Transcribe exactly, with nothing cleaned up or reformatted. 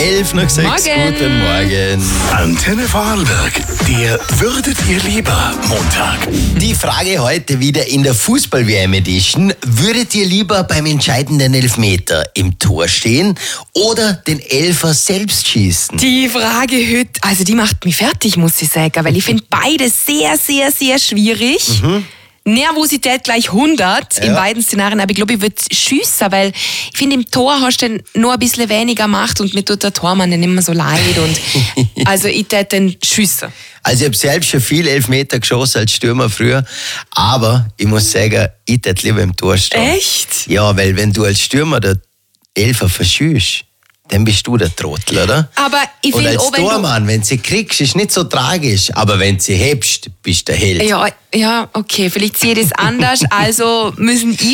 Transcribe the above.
elf nach sechs. Morgen. Guten Morgen. Antenne Vorarlberg, der Würdet ihr lieber Montag. Die Frage heute wieder in der Fußball-W M Edition. Würdet ihr lieber beim entscheidenden Elfmeter im Tor stehen oder den Elfer selbst schießen? Die Frage heute, also die macht mich fertig, muss ich sagen, weil ich finde beide sehr, sehr, sehr schwierig. Mhm. Nervosität gleich hundert in Ja. beiden Szenarien, aber ich glaube, ich würde schiessen, weil ich finde, im Tor hast du dann nur ein bisschen weniger Macht und mir tut der Tormann dann immer so leid. Und also ich würde dann schiessen. Also ich habe selbst schon viel Elfmeter geschossen als Stürmer früher, aber ich muss sagen, ich würde lieber im Tor stehen. Echt? Ja, weil wenn du als Stürmer der Elfer verschießt, dann bist du der Trottel, oder? Aber ich Und finde als auch, wenn Tormann, wenn du sie kriegst, ist nicht so tragisch, aber wenn du sie hebst, bist du der Held. du... Ja, ja, okay, vielleicht sehe ich das anders, also müssen